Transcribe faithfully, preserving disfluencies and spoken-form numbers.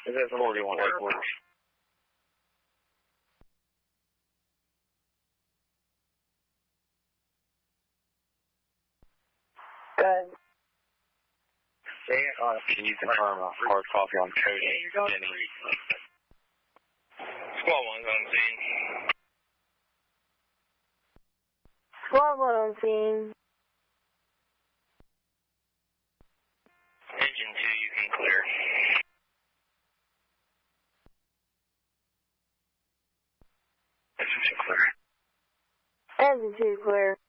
Is that forty-one headquarters? Good. Say, uh, can you confirm a hard copy on coding? Jenny? Squad one's on scene. Squad one on scene. Engine two, you can clear. Engine two clear. Engine two clear.